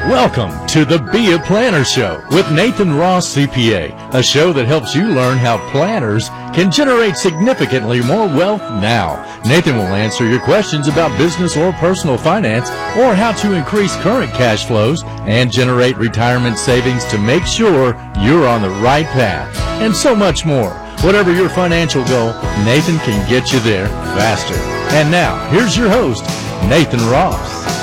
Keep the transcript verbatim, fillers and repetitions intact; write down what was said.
Welcome to the Be a Planner Show with Nathan Ross, C P A, a show that helps you learn how planners can generate significantly more wealth now. Nathan will answer your questions about business or personal finance, or how to increase current cash flows and generate retirement savings to make sure you're on the right path, and so much more. Whatever your financial goal, Nathan can get you there faster. And now, here's your host, Nathan Ross.